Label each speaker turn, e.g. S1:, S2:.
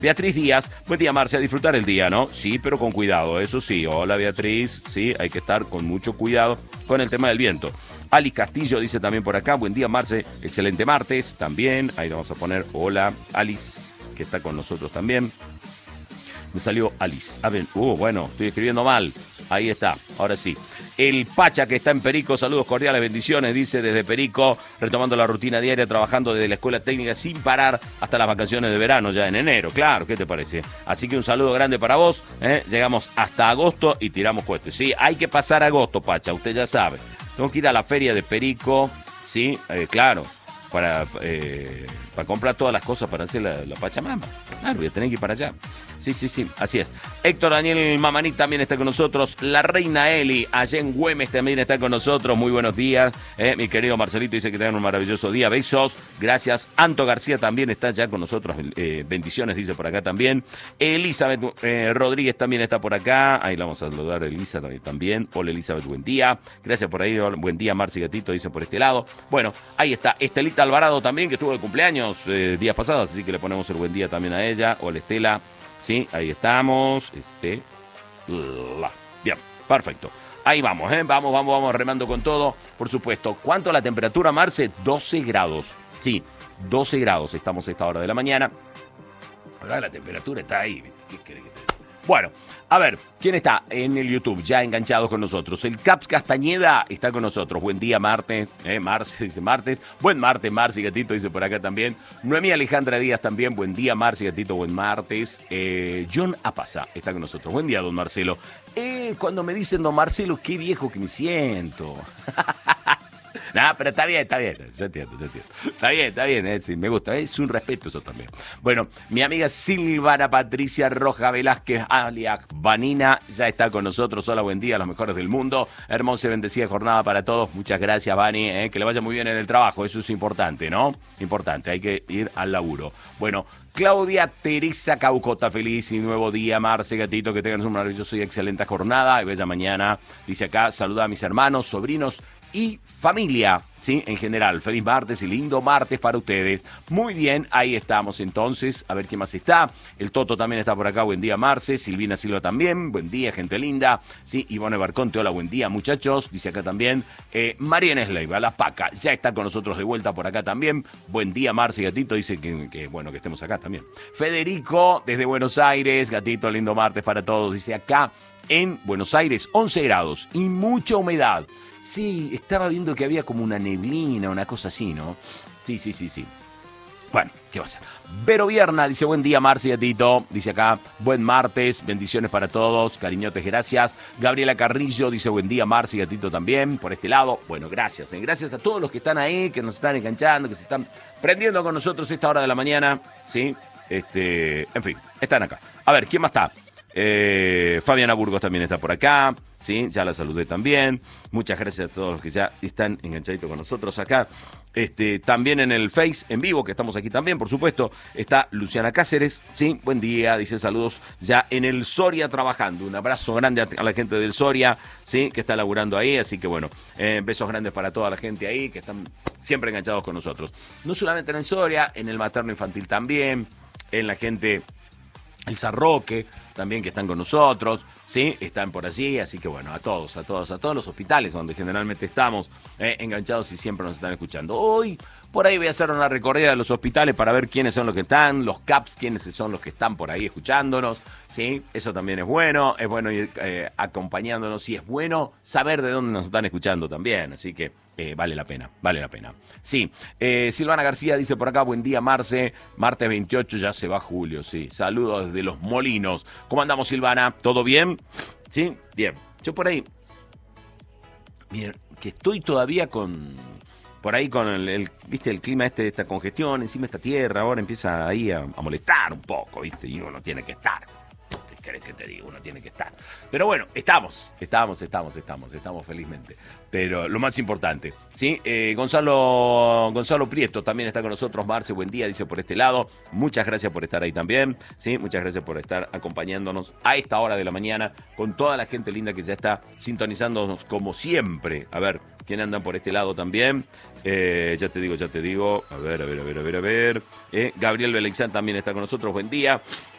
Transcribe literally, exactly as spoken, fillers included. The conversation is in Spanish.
S1: Beatriz Díaz, buen día Marce, a disfrutar el día, ¿no? Sí, pero con cuidado, eso sí. Hola Beatriz, sí, hay que estar con mucho cuidado con el tema del viento. Ali Castillo dice también por acá, buen día Marce, excelente martes, también. Ahí vamos a poner hola Alice, que está con nosotros también. Me salió Alice. A ver, uh, bueno, estoy escribiendo mal. Ahí está, ahora sí. El Pacha que está en Perico, saludos cordiales, bendiciones, dice desde Perico, retomando la rutina diaria, trabajando desde la escuela técnica sin parar hasta las vacaciones de verano, ya en enero, claro, ¿qué te parece? Así que un saludo grande para vos, ¿eh? Llegamos hasta agosto y tiramos puestos. Sí, hay que pasar agosto, Pacha, usted ya sabe. Tengo que ir a la feria de Perico, sí, eh, claro, para, eh, para comprar todas las cosas para hacer la, la Pachamama. Claro, voy a tener que ir para allá. Sí, sí, sí, así es. Héctor Daniel Mamanic también está con nosotros. La reina Eli, allá en Güemes también está con nosotros. Muy buenos días. Eh, mi querido Marcelito dice que tengan un maravilloso día. Besos. Gracias. Anto García también está ya con nosotros. Eh, bendiciones, dice por acá también. Elizabeth eh, Rodríguez también está por acá. Ahí la vamos a saludar a Elisa también. Hola Elizabeth, buen día. Gracias por ahí. Buen día, Marci Gatito, dice por este lado. Bueno, ahí está. Estelita Alvarado también, que estuvo de cumpleaños eh, días pasados. Así que le ponemos el buen día también a ella. Hola Estela. Sí, ahí estamos. Este. Bien, perfecto. Ahí vamos, ¿eh? Vamos, vamos, vamos remando con todo. Por supuesto. ¿Cuánto la temperatura, Marce? doce grados. Sí, doce grados. Estamos a esta hora de la mañana. Ahora la temperatura está ahí. ¿Qué querés que te diga? Bueno, a ver, ¿quién está en el YouTube ya enganchados con nosotros? El Caps Castañeda está con nosotros. Buen día, martes. Eh, Marce dice martes. Buen martes, Marce Gatito dice por acá también. Noemí Alejandra Díaz también. Buen día, Marce Gatito. Buen martes. Eh, John Apasa está con nosotros. Buen día, don Marcelo. Eh, cuando me dicen don Marcelo, qué viejo que me siento. No, pero está bien, está bien. Yo entiendo, yo entiendo. Está bien, está bien. Eh, sí, me gusta. Es un respeto eso también. Bueno, mi amiga Silvana Patricia Roja Velázquez, alias Vanina, ya está con nosotros. Hola, buen día, los mejores del mundo. Hermosa y bendecida jornada para todos. Muchas gracias, Vani. Eh, que le vaya muy bien en el trabajo. Eso es importante, ¿no? Importante. Hay que ir al laburo. Bueno, Claudia Teresa Caucota, feliz y nuevo día, Marce Gatito, que tengan un maravilloso y excelente jornada y bella mañana. Dice acá, saluda a mis hermanos, sobrinos y familia, ¿sí? En general, feliz martes y lindo martes para ustedes. Muy bien, ahí estamos entonces, a ver quién más está. El Toto también está por acá, buen día Marce. Silvina Silva también, buen día, gente linda. Sí, Ivone Barconte, hola, buen día muchachos, dice acá también. Eh, Mariana Sleiva, la Paca, ya está con nosotros de vuelta por acá también. Buen día Marce Gatito, dice que, que bueno que estemos acá también. Federico, desde Buenos Aires, Gatito, lindo martes para todos, dice acá en Buenos Aires, once grados y mucha humedad. Sí, estaba viendo que había como una neblina, una cosa así, ¿no? Sí, sí, sí, sí. Bueno, ¿qué va a ser? Vero Vierna dice, buen día, Marci Gatito. Dice acá, buen martes, bendiciones para todos, cariñotes, gracias. Gabriela Carrillo dice, buen día, Marci Gatito también, por este lado. Bueno, gracias, ¿eh? Gracias a todos los que están ahí, que nos están enganchando, que se están prendiendo con nosotros esta hora de la mañana, ¿sí? Este, en fin, están acá. A ver, ¿quién más está? Eh, Fabiana Burgos también está por acá, sí, ya la saludé también. Muchas gracias a todos los que ya están enganchaditos con nosotros acá. Este, también en el Face en vivo, que estamos aquí también, por supuesto, está Luciana Cáceres, sí, buen día, dice saludos ya en el Soria trabajando. Un abrazo grande a, a la gente del Soria, sí, que está laburando ahí, así que bueno, eh, besos grandes para toda la gente ahí que están siempre enganchados con nosotros. No solamente en el Soria, en el materno infantil también, en la gente, el Sarroque también que están con nosotros, ¿sí? Están por allí, así que bueno, a todos, a todos, a todos los hospitales donde generalmente estamos eh, enganchados y siempre nos están escuchando. Hoy, por ahí voy a hacer una recorrida de los hospitales para ver quiénes son los que están, los CAPS, quiénes son los que están por ahí escuchándonos, ¿sí? Eso también es bueno, es bueno ir eh, acompañándonos y es bueno saber de dónde nos están escuchando también, así que eh, vale la pena, vale la pena. Sí, eh, Silvana García dice por acá, buen día Marce, martes veintiocho ya se va julio, sí, saludos desde Los Molinos. ¿Cómo andamos, Silvana? ¿Todo bien? Sí, bien. Yo por ahí, miren, que estoy todavía con, por ahí con el, el viste, el clima este de esta congestión, encima esta tierra, ahora empieza ahí a, a molestar un poco, viste, y uno tiene que estar. ¿Qué querés que te diga? Uno tiene que estar. Pero bueno, estamos, estamos, estamos, estamos, estamos felizmente. Pero lo más importante, ¿sí? Eh, Gonzalo, Gonzalo Prieto también está con nosotros. Marce, buen día, dice por este lado. Muchas gracias por estar ahí también, ¿sí? Muchas gracias por estar acompañándonos a esta hora de la mañana con toda la gente linda que ya está sintonizándonos como siempre. A ver, ¿quién andan por este lado también? Eh, ya te digo, ya te digo. A ver, a ver, a ver, a ver, a ver. Eh, Gabriel Belexán también está con nosotros. Buen día.